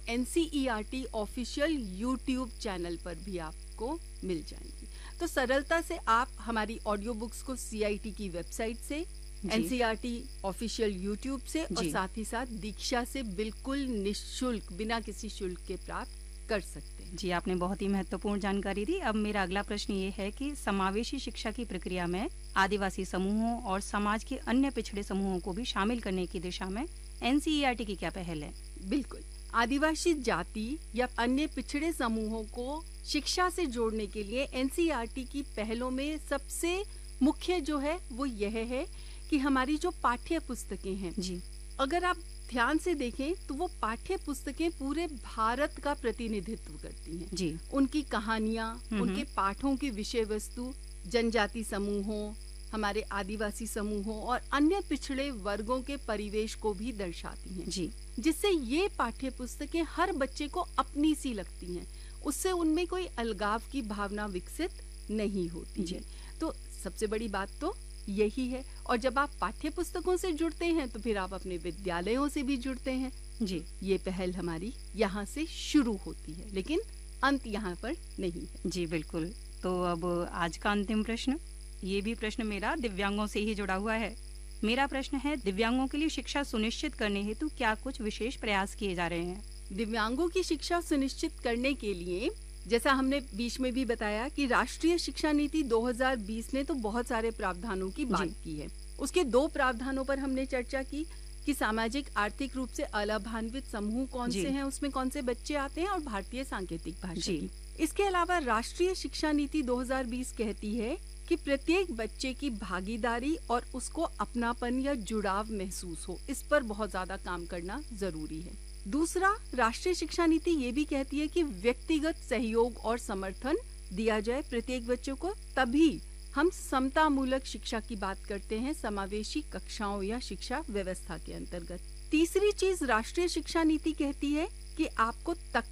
NCERT official YouTube channel पर भी आपको मिल जाएंगी। तो सरलता से आप हमारी ऑडियो बुक्स को CIT की वेबसाइट से, NCERT ऑफिशियल यूट्यूब से और साथ ही साथ दीक्षा से बिल्कुल निःशुल्क, बिना किसी शुल्क के प्राप्त कर सकते हैं। जी, आपने बहुत ही महत्वपूर्ण जानकारी दी। अब मेरा अगला प्रश्न ये है कि समावेशी शिक्षा की प्रक्रिया में आदिवासी समूहों और समाज के अन्य पिछड़े समूहों को भी शामिल करने की दिशा में NCERT की क्या पहल है? बिल्कुल, आदिवासी जाति या अन्य पिछड़े समूहों को शिक्षा से जोड़ने के लिए NCERT की पहलों में सबसे मुख्य जो है वो यह है कि हमारी जो पाठ्य पुस्तकें हैं जी, अगर आप ध्यान से देखें तो वो पाठ्य पुस्तकें पूरे भारत का प्रतिनिधित्व करती हैं। जी, उनकी कहानियाँ, उनके पाठों की विषय वस्तु जनजाति समूहों, हमारे आदिवासी समूहों और अन्य पिछड़े वर्गों के परिवेश को भी दर्शाती हैं। जी, जिससे ये पाठ्य पुस्तकें हर बच्चे को अपनी सी लगती हैं, उससे उनमें कोई अलगाव की भावना विकसित नहीं होती है। तो सबसे बड़ी बात तो यही है। और जब आप पाठ्य पुस्तकों से जुड़ते हैं तो फिर आप अपने विद्यालयों से भी जुड़ते हैं। जी, ये पहल हमारी यहाँ से शुरू होती है, लेकिन अंत यहाँ पर नहीं है। जी बिल्कुल। तो अब आज का अंतिम प्रश्न, ये भी प्रश्न मेरा दिव्यांगों से ही जुड़ा हुआ है। मेरा प्रश्न है, दिव्यांगों के लिए शिक्षा सुनिश्चित करने हेतु क्या कुछ विशेष प्रयास किए जा रहे हैं? दिव्यांगों की शिक्षा सुनिश्चित करने के लिए, जैसा हमने बीच में भी बताया कि राष्ट्रीय शिक्षा नीति 2020 ने तो बहुत सारे प्रावधानों की बात की है। उसके 2 प्रावधानों पर हमने चर्चा की कि सामाजिक आर्थिक रूप से अलाभान्वित समूह कौन से हैं, उसमें कौन से बच्चे आते हैं, और भारतीय सांकेतिक भाषा की। इसके अलावा राष्ट्रीय शिक्षा नीति 2020 कहती है कि प्रत्येक बच्चे की भागीदारी और उसको अपनापन या जुड़ाव महसूस हो, इस पर बहुत ज्यादा काम करना जरूरी है। दूसरा, राष्ट्रीय शिक्षा नीति ये भी कहती है कि व्यक्तिगत सहयोग और समर्थन दिया जाए प्रत्येक बच्चों को, तभी हम समतामूलक शिक्षा की बात करते हैं समावेशी कक्षाओं या शिक्षा व्यवस्था के अंतर्गत। तीसरी चीज राष्ट्रीय शिक्षा नीति कहती है कि आपको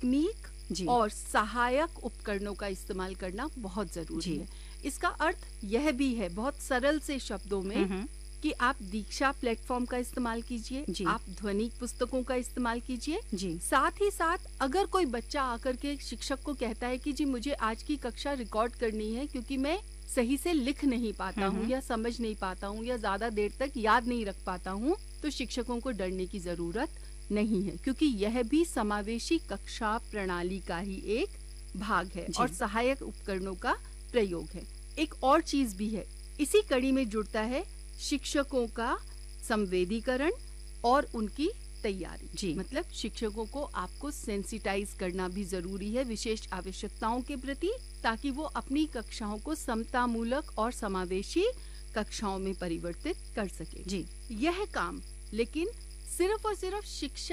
तकनीक और सहायक उपकरणों का इस्तेमाल करना बहुत जरूरी है। इसका अर्थ यह भी है बहुत सरल से शब्दों में कि आप दीक्षा प्लेटफॉर्म का इस्तेमाल कीजिए, आप ध्वनिक पुस्तकों का इस्तेमाल कीजिए। साथ ही साथ अगर कोई बच्चा आकर के शिक्षक को कहता है कि जी मुझे आज की कक्षा रिकॉर्ड करनी है क्योंकि मैं सही से लिख नहीं पाता हूँ या समझ नहीं पाता हूँ या ज्यादा देर तक याद नहीं रख पाता हूँ, तो शिक्षकों को डरने की जरूरत नहीं है, क्योंकि यह भी समावेशी कक्षा प्रणाली का ही एक भाग है और सहायक उपकरणों का प्रयोग है। एक और चीज भी है, इसी कड़ी में जुड़ता है शिक्षकों का संवेदीकरण और उनकी तैयारी। मतलब शिक्षकों को आपको सेंसिटाइज करना भी जरूरी है विशेष आवश्यकताओं के प्रति, ताकि वो अपनी कक्षाओं को समतामूलक और समावेशी कक्षाओं में परिवर्तित कर सके। यह काम लेकिन सिर्फ और सिर्फ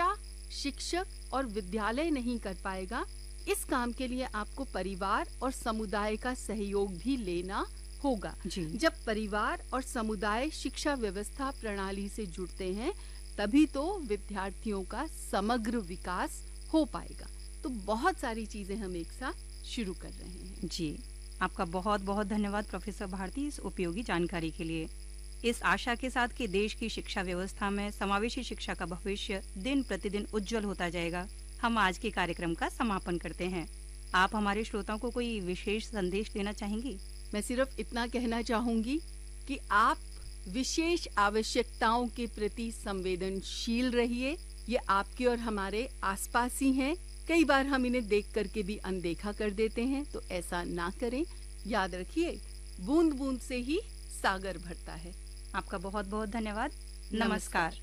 शिक्षक और विद्यालय नहीं कर पाएगा। इस काम के लिए आपको परिवार और समुदाय का सहयोग भी लेना होगा। जब परिवार और समुदाय शिक्षा व्यवस्था प्रणाली से जुड़ते हैं तभी तो विद्यार्थियों का समग्र विकास हो पाएगा। तो बहुत सारी चीजें हम एक साथ शुरू कर रहे हैं। जी, आपका बहुत बहुत धन्यवाद प्रोफेसर भारती इस उपयोगी जानकारी के लिए। इस आशा के साथ कि देश की शिक्षा व्यवस्था में समावेशी शिक्षा का भविष्य दिन प्रतिदिन उज्जवल होता जाएगा, हम आज के कार्यक्रम का समापन करते हैं। आप हमारे श्रोताओं को कोई विशेष संदेश देना चाहेंगी? मैं सिर्फ इतना कहना चाहूंगी कि आप विशेष आवश्यकताओं के प्रति संवेदनशील रहिए। ये आपके और हमारे आसपास ही हैं। कई बार हम इन्हें देख करके भी अनदेखा कर देते हैं, तो ऐसा ना करें। याद रखिए, बूंद बूंद से ही सागर भरता है। आपका बहुत बहुत धन्यवाद। नमस्कार।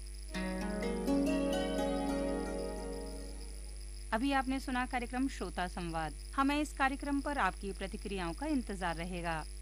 अभी आपने सुना कार्यक्रम श्रोता संवाद। हमें इस कार्यक्रम पर आपकी प्रतिक्रियाओं का इंतजार रहेगा।